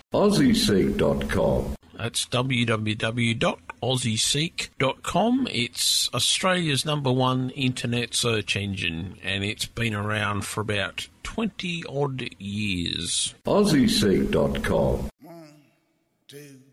AussieSeek.com. That's www.aussieseek.com. It's Australia's #1 internet search engine, and it's been around for about 20-odd years. AussieSeek.com. 1, 2